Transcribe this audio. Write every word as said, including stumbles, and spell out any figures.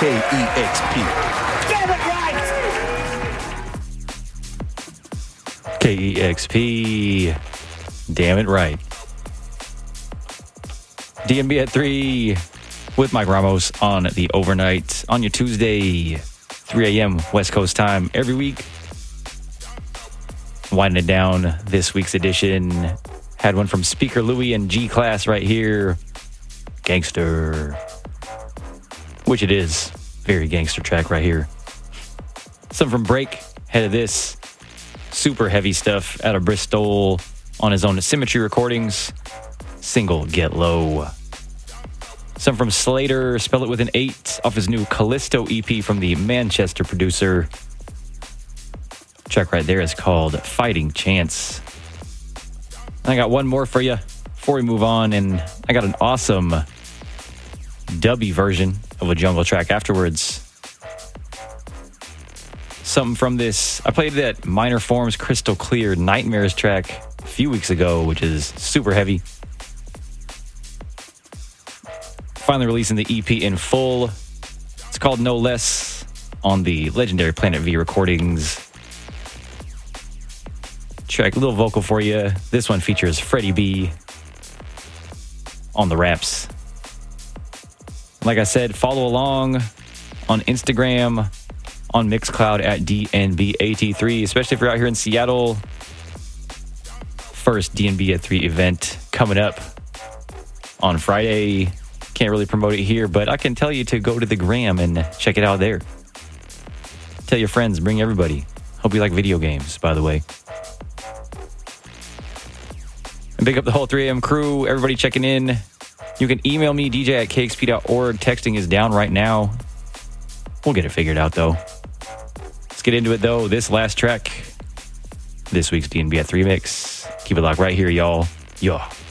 K E X P. Get it right! K E X P. Damn it right. D N B at three with Mike Ramos on the overnight on your Tuesday, three a.m. West Coast time every week. Winding it down this week's edition. Had one from Speaker Louie and G-Class right here. Gangster. Which it is. Very gangster track right here. Some from Break. Head of this. Super heavy stuff out of Bristol on his own Symmetry Recordings. Single Get Low. Some from Slater. Spell it with an eight. Off his new Callisto E P from the Manchester producer. Track right there is called Fighting Chance. I got one more for you before we move on, and I got an awesome dubby version of a jungle track afterwards. Something from this. I played that Minor Forms Crystal Clear Nightmares track a few weeks ago, which is super heavy. Finally releasing the E P in full. It's called No Less on the legendary Planet V recordings. Track, a little vocal for you. This one features Freddie B on the raps. Like I said, follow along on Instagram, on Mixcloud at D N B A T three, especially if you're out here in Seattle. First D N B at three event coming up on Friday. Can't really promote it here, but I can tell you to go to the gram and check it out there. Tell your friends, bring everybody. Hope you like video games, by the way. And pick up the whole three a.m. crew, everybody checking in. You can email me, D J at K X P dot org. Texting is down right now. We'll get it figured out, though. Let's get into it, though. This last track, this week's D N B at three mix. Keep it locked right here, y'all. Yo.